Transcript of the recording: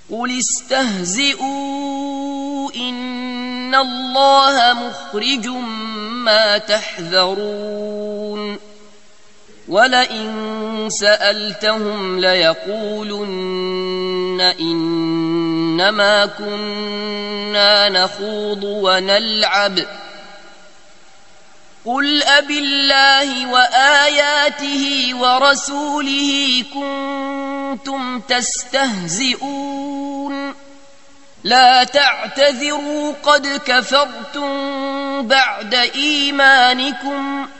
قل استهزئوا إن الله مخرج ما تحذرون ولئن سألتهم ليقولن إنما كنا نخوض ونلعب قل أبالله وآياته ورسوله كنتم تستهزئون لا تعتذروا قد كفرتم بعد إيمانكم